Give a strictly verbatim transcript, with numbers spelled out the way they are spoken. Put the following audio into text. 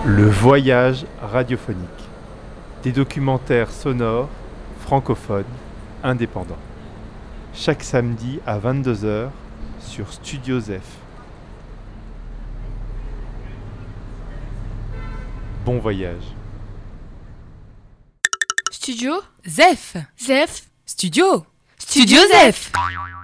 Le voyage radiophonique. Des documentaires sonores, francophones, indépendants. Chaque samedi à vingt-deux heures sur Studio Zef. Bon voyage. Studio Zef. Zef Studio Studio Zef